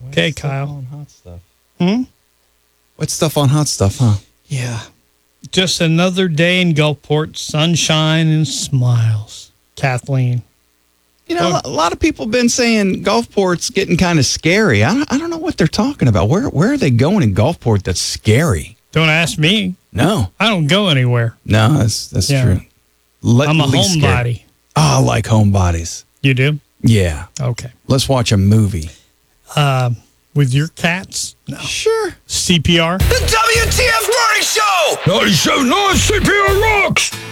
Okay, Kyle. On hot stuff. What stuff on hot stuff, huh? Yeah. Just another day in Gulfport, sunshine and smiles. Kathleen. You know, a lot of people have been saying Gulfport's getting kind of scary. I don't know what they're talking about. Where are they going in Gulfport that's scary? Don't ask me. No. I don't go anywhere. No, that's Yeah. true. I'm a homebody. Oh, I like homebodies. You do? Yeah. Okay. Let's watch a movie. With your cats? No. Sure. CPR? The WTF Morning Show! 97.9 CPR rocks!